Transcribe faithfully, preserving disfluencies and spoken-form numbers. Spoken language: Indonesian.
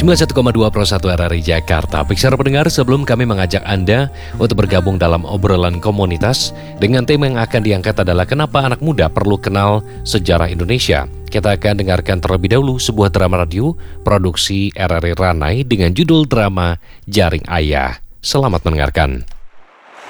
sembilan puluh satu koma dua Pro satu R R I Jakarta. Pixar pendengar, sebelum kami mengajak Anda untuk bergabung dalam obrolan komunitas dengan tema yang akan diangkat adalah kenapa anak muda perlu kenal sejarah Indonesia. Kita akan dengarkan terlebih dahulu sebuah drama radio produksi R R I Ranai dengan judul drama Jaring Ayah. Selamat mendengarkan.